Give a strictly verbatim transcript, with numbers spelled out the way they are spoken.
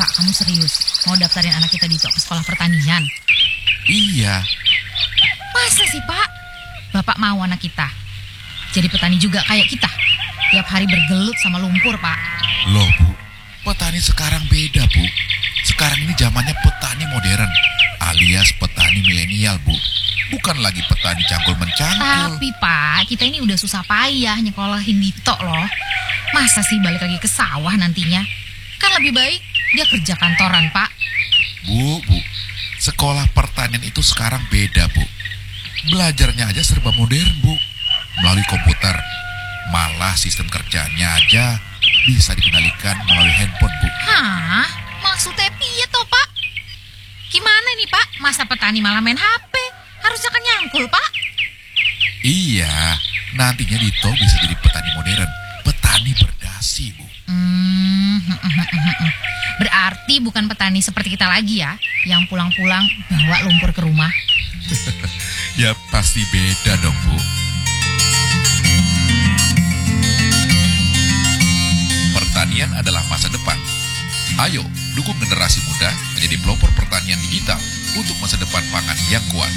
Masa kamu serius mau daftarin anak kita Dito ke sekolah pertanian? Iya. Masa sih, Pak? Bapak mau anak kita jadi petani juga kayak kita? Tiap hari bergelut sama lumpur, Pak. Loh, Bu. Petani sekarang beda, Bu. Sekarang ini zamannya petani modern, alias petani milenial, Bu. Bukan lagi petani cangkul-mencangkul. Tapi, Pak, kita ini udah susah payah nyekolahin Dito loh. Masa sih balik lagi ke sawah nantinya? Kan lebih baik dia kerja kantoran, Pak. Bu, Bu. Sekolah pertanian itu sekarang beda, Bu. Belajarnya aja serba modern, Bu. Melalui komputer. Malah sistem kerjanya aja bisa dikendalikan melalui handphone, Bu. Hah? Maksudnya piye toh, Pak? Gimana nih, Pak? Masa petani malah main H P? Harusnya kan nyangkul, Pak. Iya, nantinya Dito bisa jadi petani modern. Petani berdasi, Bu. Hmm, berarti bukan petani seperti kita lagi ya, yang pulang-pulang bawa lumpur ke rumah. Ya pasti beda dong, Bu. Pertanian adalah masa depan. Ayo, dukung generasi muda menjadi pelopor pertanian digital untuk masa depan pangan yang kuat.